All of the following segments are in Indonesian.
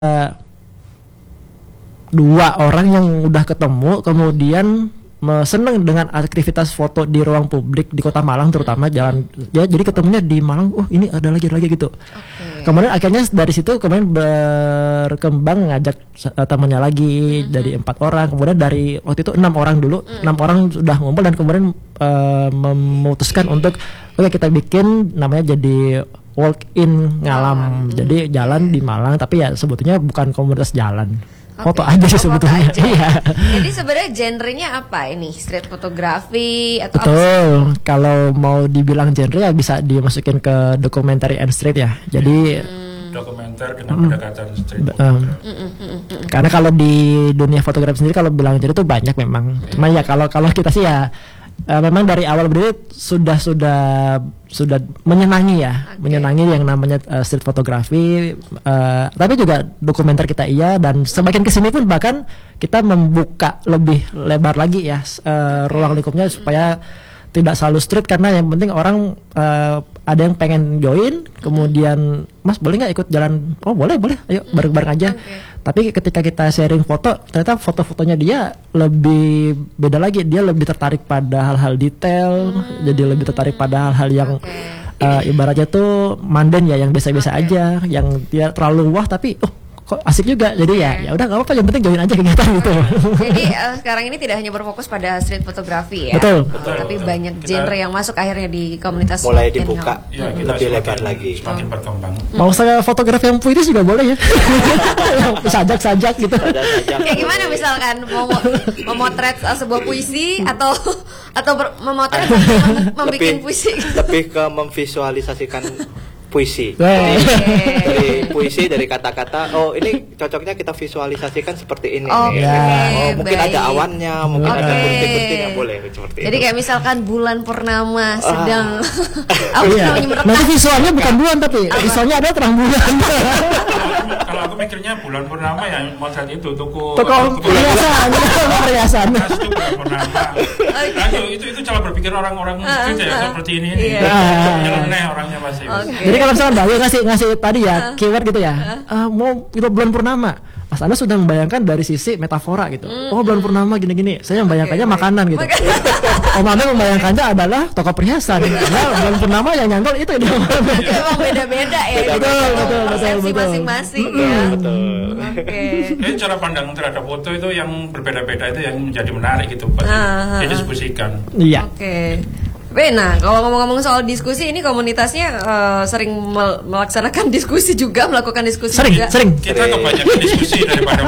dua orang yang udah ketemu kemudian seneng dengan aktivitas foto di ruang publik di Kota Malang terutama jalan ya, jadi ketemunya di Malang, oh ini ada lagi gitu. Kemudian akhirnya dari situ kemudian berkembang ngajak temannya lagi dari 4 orang, kemudian dari waktu itu 6 orang dulu, 6 orang sudah ngumpul dan kemudian memutuskan untuk oke kita bikin namanya jadi walk in ngalam, jadi jalan di Malang tapi ya sebetulnya bukan komunitas jalan. Foto aja sih sebetulnya. Iya. Jadi sebenarnya genrenya apa ini? Street fotografi atau betul. Kalau mau dibilang genre ya bisa dimasukin ke documentary and street ya. Jadi dokumenter dengan pendekatan street karena kalau di dunia fotografi sendiri kalau bilang genre itu banyak memang. Cuma ya kalau kita sih ya memang dari awal berdiri sudah menyenangi ya, menyenangi yang namanya street fotografi, tapi juga dokumenter kita iya, dan semakin kesini pun bahkan kita membuka lebih lebar lagi ya ruang lingkupnya supaya tidak selalu street, karena yang penting orang ada yang pengen join, kemudian Mas boleh nggak ikut jalan? Oh boleh, ayo bareng-bareng aja. Tapi ketika kita sharing foto, ternyata foto-fotonya dia lebih beda lagi, dia lebih tertarik pada hal-hal detail, jadi lebih tertarik pada hal-hal yang ibaratnya tuh manden ya, yang biasa-biasa aja, yang dia terlalu wah tapi kok asik juga, jadi ya udah nggak apa-apa, yang penting join aja kegiatan gitu. Jadi sekarang ini tidak hanya berfokus pada street fotografi ya, betul. Tapi banyak genre yang masuk akhirnya di komunitas mulai dibuka lebih lebar lagi, semakin berkembang. Mau saya fotografi yang puitis juga boleh ya, sajak gitu. Kayak gimana misalkan memotret sebuah puisi atau memotret membuat puisi? Lebih ke memvisualisasikan puisi. Dari puisi, dari kata-kata, oh ini cocoknya kita visualisasikan seperti ini. Mungkin baik. Ada awannya, mungkin ada gunting-guntingnya, boleh seperti jadi itu. Kayak misalkan bulan purnama sedang nanti visualnya bukan bulan tapi visualnya ada terang bulan. Kalau aku mikirnya bulan purnama ya motret itu toko perhiasan. Itu bulan purnama. Itu cara berpikir orang-orang seperti ini. Nyeleneh orangnya pasti. Jadi kalau misalnya Mbak ngasih tadi ya keyword gitu ya, mau itu bulan purnama, Mas Anda sudah membayangkan dari sisi metafora gitu. Oh bulan purnama gini-gini, saya membayangkannya makanan gitu. Om Anda membayangkannya adalah toko perhiasan. Karena bulan purnama yang nyantol itu emang beda-beda ya. Betul. Masing-masing ya. Jadi cara pandang terhadap foto itu yang berbeda-beda itu yang menjadi menarik gitu buat didiskusikan. Iya. Nah, kalau ngomong-ngomong soal diskusi, ini komunitasnya sering melaksanakan diskusi juga, melakukan diskusi juga. Sering. Kita kebanyakan diskusi daripada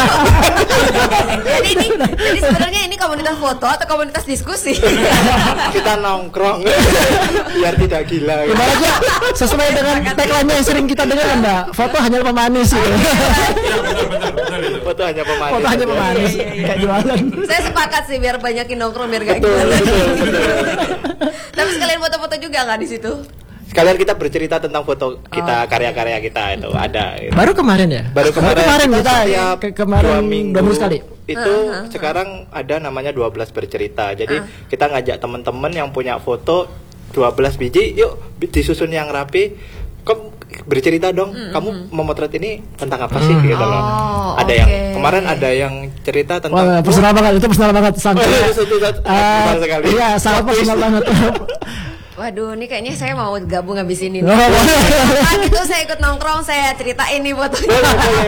jadi sebenarnya ini komunitas foto atau komunitas diskusi? Kita nongkrong biar tidak gila. Gimana aja sesuai dengan tagline yang sering kita dengar Mbak, foto hanya pemanis gitu. Betul itu. Foto hanya pemanis. Kayak jualan. Saya sepakat sih biar banyakin nongkrong biar gak gila. Tapi sekalian foto-foto juga nggak di situ? Sekalian kita bercerita tentang foto kita, karya-karya kita itu ada. Gitu. Baru kemarin ya? Baru kemarin kita kemarin 2 minggu sekali. Itu sekarang ada namanya 12 bercerita. Jadi kita ngajak teman-teman yang punya foto 12 biji, yuk disusun yang rapi. Kamu bercerita dong, kamu memotret ini tentang apa sih gitu loh. Ada yang kemarin ada yang cerita tentang personal banget, itu personal banget santai. Sekali. Iya, sangat personal banget. Waduh, ini kayaknya saya mau gabung habis ini. Gitu saya ikut nongkrong, saya ceritain nih fotonya.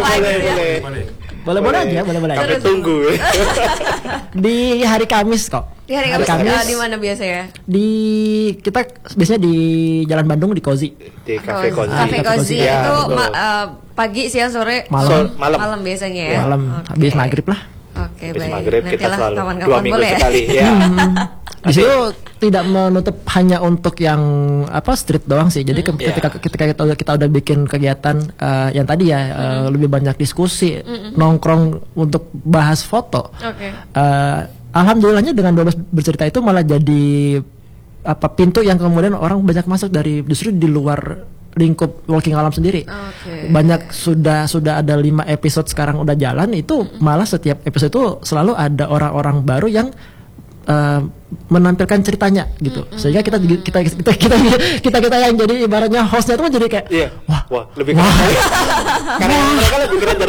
Boleh aja. Kami tunggu. Di hari Kamis kok. Di hari Kamis di mana biasanya? Kita biasanya di Jalan Bandung di Cozy. Di Cafe Cozy. Cafe Cozy itu pagi, siang, sore, malam biasanya ya. Malam habis maghrib lah. Oke, habis baik. maghrib kita selalu kawan-kawan 2 minggu boleh sekali ya. Di situ tidak menutup hanya untuk yang street doang sih. Jadi ketika kita udah bikin kegiatan yang tadi ya lebih banyak diskusi, nongkrong untuk bahas foto. Alhamdulillahnya dengan 12 bercerita itu malah jadi pintu yang kemudian orang banyak masuk dari justru di luar lingkup Walking Alam sendiri. Banyak sudah ada 5 episode sekarang udah jalan, itu malah setiap episode itu selalu ada orang-orang baru yang menampilkan ceritanya gitu, sehingga kita yang jadi ibaratnya hostnya itu jadi kayak Wah, lebih keren. Karena mereka lebih keren dari